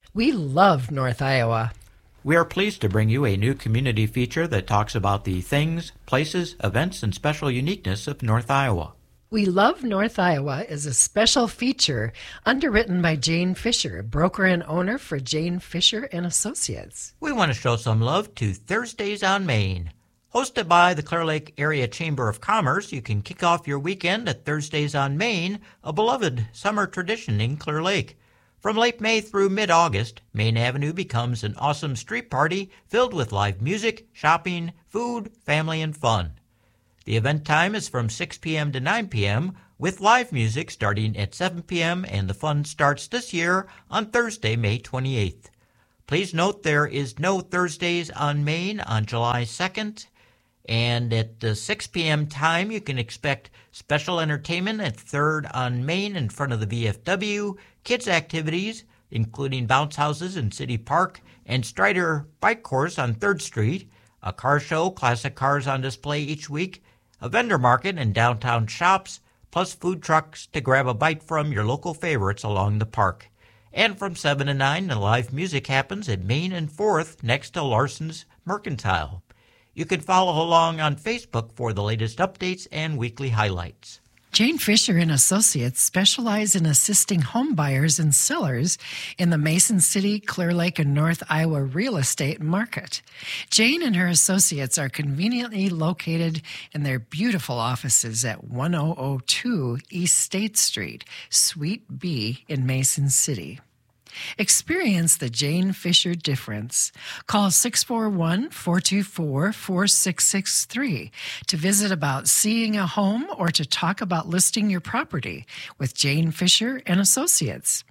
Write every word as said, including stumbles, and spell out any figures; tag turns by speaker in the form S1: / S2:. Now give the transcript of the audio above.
S1: We love North Iowa.
S2: We are pleased to bring you a new community feature that talks about the things, places, events, and special uniqueness of North Iowa.
S1: We Love North Iowa is a special feature underwritten by Jane Fisher, broker and owner for Jane Fisher and Associates.
S2: We want to show some love to Thursdays on Main. Hosted by the Clear Lake Area Chamber of Commerce, you can kick off your weekend at Thursdays on Main, a beloved summer tradition in Clear Lake. From late May through mid-August, Main Avenue becomes an awesome street party filled with live music, shopping, food, family, and fun. The event time is from six p.m. to nine p.m., with live music starting at seven p.m., and the fun starts this year on Thursday, May twenty-eighth. Please note there is no Thursdays on Main on July second, and at the six p.m. time you can expect special entertainment at third on Main in front of the V F W, kids activities, including bounce houses in City Park, and Strider Bike Course on third Street, a car show, classic cars on display each week, a vendor market and downtown shops, plus food trucks to grab a bite from your local favorites along the park. And from seven to nine, the live music happens at Main and fourth next to Larson's Mercantile. You can follow along on Facebook for the latest updates and weekly highlights.
S1: Jane Fisher and Associates specialize in assisting home buyers and sellers in the Mason City, Clear Lake, and North Iowa real estate market. Jane and her associates are conveniently located in their beautiful offices at ten oh two East State Street, Suite B in Mason City. Experience the Jane Fisher difference. Call six four one, four two four, four six six three to visit about seeing a home or to talk about listing your property with Jane Fisher and Associates.